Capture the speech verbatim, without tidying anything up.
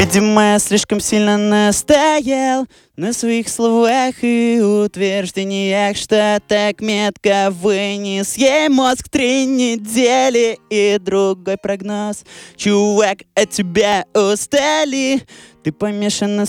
Видимо, я слишком сильно настоял на своих словах и утверждениях, что так метко вынес ей мозг три недели и другой прогноз. Чувак, от тебя устали, ты помешан на